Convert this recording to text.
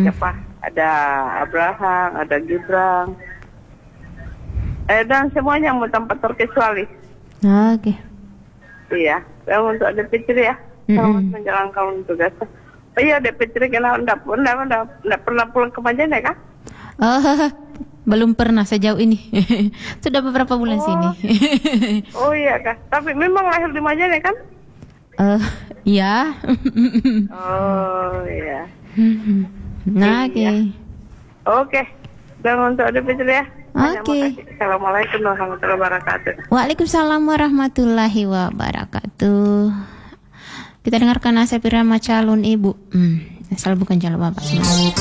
siapa? Ada Abraham, ada Gibran. Dan semuanya mau tanpa terkecuali. Oke. Iya, dan untuk ada pikir ya, selamat menjalankan tugas. Oh iya, ada pikir kena enggak pernah pulang ke Majene kan? Belum pernah sejauh ini. Sudah beberapa bulan sini. Oh iya kak, tapi memang lahir di Majene kan? Iya. Oh iya. Nah, oke. Oke, dan untuk ada pikir ya. Oke. Assalamualaikum warahmatullahi wabarakatuh. Waalaikumsalam warahmatullahi wabarakatuh. Kita dengarkan Asep Irama calon ibu. Asal bukan calon bapak.